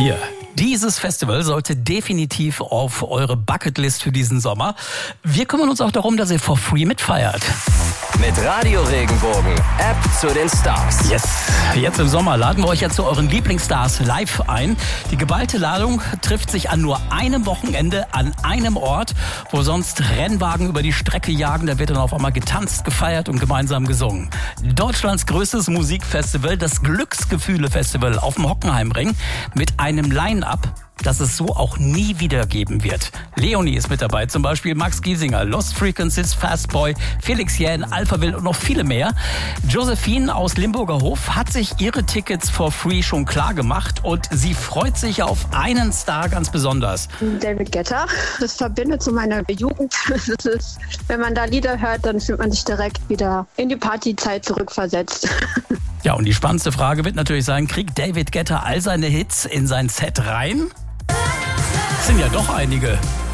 Hier. Dieses Festival sollte definitiv auf eure Bucketlist für diesen Sommer. Wir kümmern uns auch darum, dass ihr for free mitfeiert. Mit Radio Regenbogen, App zu den Stars. Yes, jetzt im Sommer laden wir euch ja zu euren Lieblingsstars live ein. Die geballte Ladung trifft sich an nur einem Wochenende an einem Ort, wo sonst Rennwagen über die Strecke jagen. Da wird dann auf einmal getanzt, gefeiert und gemeinsam gesungen. Deutschlands größtes Musikfestival, das Glücksgefühle-Festival auf dem Hockenheimring mit einem Line-Up, das es so auch nie wieder geben wird. Leonie ist mit dabei, zum Beispiel Max Giesinger, Lost Frequencies, Fastboy, Felix Jähn, Alphaville und noch viele mehr. Josephine aus Limburger Hof hat sich ihre Tickets for free schon klar gemacht und sie freut sich auf einen Star ganz besonders. David Guetta, das verbindet zu meiner Jugend. Das ist, wenn man da Lieder hört, dann fühlt man sich direkt wieder in die Partyzeit zurückversetzt. Ja, und die spannendste Frage wird natürlich sein, kriegt David Guetta all seine Hits in sein Set rein? Das sind ja doch einige.